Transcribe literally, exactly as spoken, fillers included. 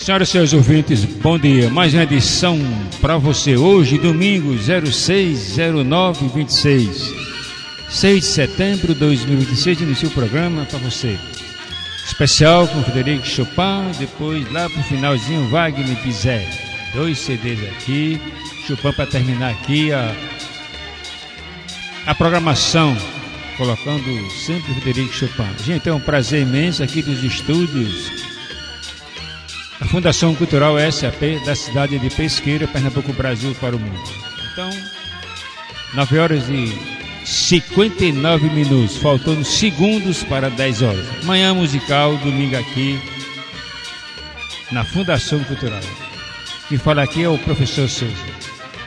Senhoras e senhores ouvintes, bom dia. Mais uma edição para você. Hoje, domingo, zero seis zero nove vinte e seis, seis de setembro de dois mil e vinte e seis. Inicia o programa para você. Especial com Frederico Chopin. Depois, lá pro finalzinho, Wagner Bizet. Dois C Ds aqui. Chopin para terminar aqui a, a programação. Colocando sempre Frederico Chopin. Gente, é um prazer imenso aqui dos estúdios a Fundação Cultural S A P da cidade de Pesqueira, Pernambuco, Brasil, para o mundo. Então, nove horas e cinquenta e nove minutos, faltando segundos para dez horas. Manhã musical, domingo aqui na Fundação Cultural. Quem fala aqui é o professor Souza.